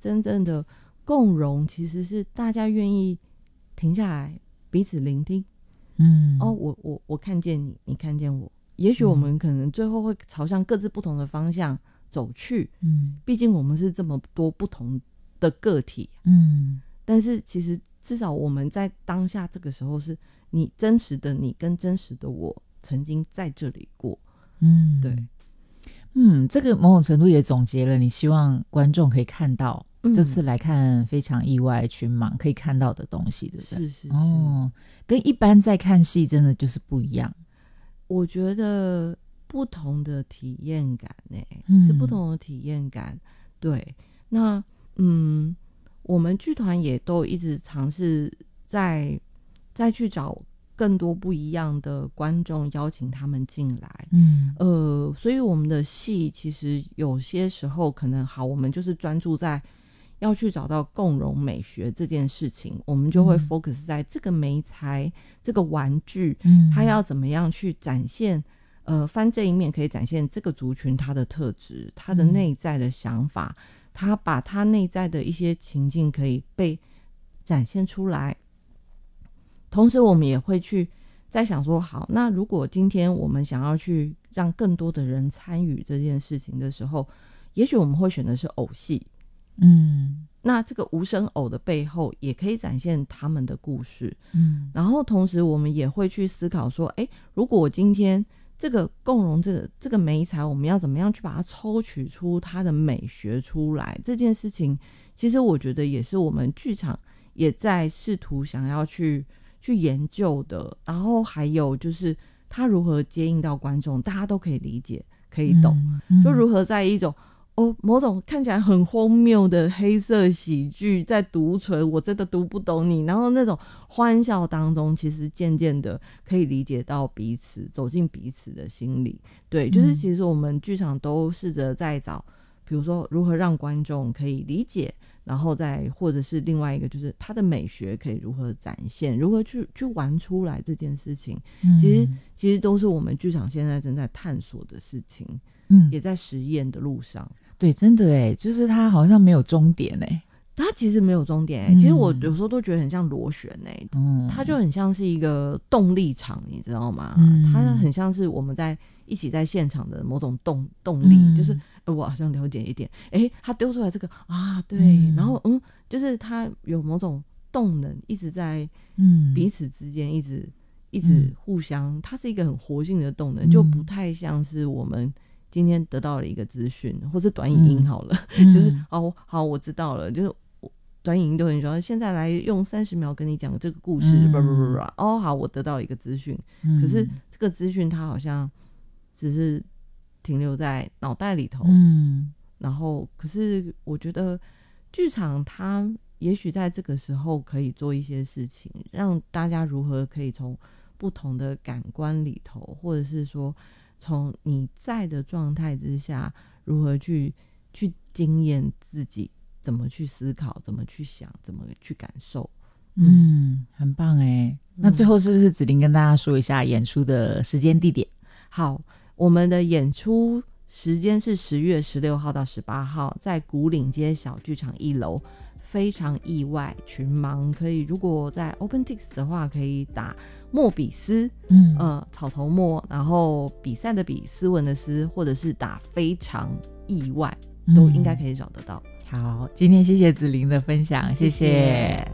真正的共融其实是大家愿意停下来彼此聆听。我看见你，你看见我，也许我们可能最后会朝向各自不同的方向走去。毕竟我们是这么多不同的个体。但是其实至少我们在当下这个时候，是你真实的你跟真实的我曾经在这里过。对。 这个某种程度也总结了你希望观众可以看到，这次来看非常意外群盲可以看到的东西，对不对？ 是跟一般在看戏真的就是不一样。 我觉得不同的体验感是不同的体验感。对，那我们剧团也都一直尝试再去找更多不一样的观众，邀请他们进来。所以我们的戏其实有些时候可能好，我们就是专注在要去找到共融美学这件事情，我们就会 focus 在这个媒材这个玩具，它要怎么样去展现翻这一面可以展现这个族群它的特质，它的内在的想法，它把它内在的一些情境可以被展现出来。同时我们也会去在想说，好，那如果今天我们想要去让更多的人参与这件事情的时候，也许我们会选的是偶戏。那这个无声偶的背后也可以展现他们的故事。然后同时我们也会去思考说，如果我今天这个共融这个媒材，我们要怎么样去把它抽取出它的美学出来，这件事情其实我觉得也是我们剧场也在试图想要去研究的。然后还有就是它如何接应到观众，大家都可以理解可以懂。就如何在一种某种看起来很荒谬的黑色喜剧在独存，我真的读不懂你，然后那种欢笑当中其实渐渐的可以理解到彼此，走进彼此的心里。对，就是其实我们剧场都试着在找，比如说如何让观众可以理解，然后再或者是另外一个就是它的美学可以如何展现，如何去玩出来这件事情。其实都是我们剧场现在正在探索的事情。也在实验的路上。 对，真的耶，就是它好像没有终点耶。 它其实没有终点其实我有时候都觉得很像螺旋它就很像是一个动力场，你知道吗？它很像是我们在一起在现场的某种动力。就是我好像了解一点，它丢出来这个对，然后就是它有某种动能一直在彼此之间一直互相，它是一个很活性的动能，就不太像是我们今天得到了一个资讯，或是短影音好了，就是好我知道了，就是短影音都很喜欢，现在来用30秒跟你讲这个故事，好我得到一个资讯。可是这个资讯它好像只是停留在脑袋里头。然后可是我觉得剧场它也许在这个时候可以做一些事情，让大家如何可以从不同的感官里头，或者是说从你在的状态之下，如何去经验自己，怎么去思考，怎么去想，怎么去感受。 很棒耶。那最后是不是子琳跟大家说一下演出的时间地点？ 好，我们的演出时间是10月16号到18号，在古岭街小剧场1楼。非常意外群盲，可以如果在 OpenTix 的话可以打莫比斯，草头莫，然后比赛的比，斯文的斯，或者是打非常意外，都应该可以找得到。 好，今天谢谢子琳的分享，谢谢。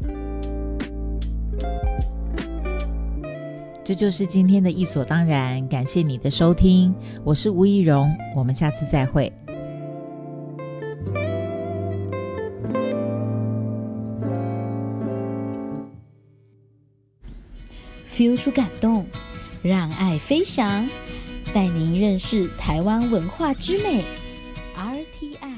这就是今天的艺所当然，感谢你的收听，我是吴怡蓉，我们下次再会。 feel 出感动，让爱飞翔，带您认识台湾文化之美。RTI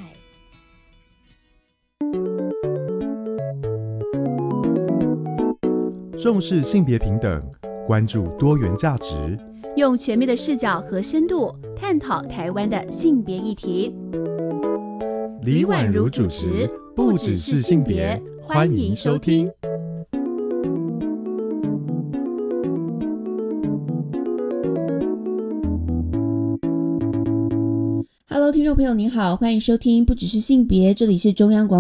重视性别平等，关注多元价值， 用全面的视角和深度探讨台湾的性别议题。 李婉如主持，不只是性别，欢迎收听。 Hello， 听众朋友您好，欢迎收听不只是性别，这里是中央广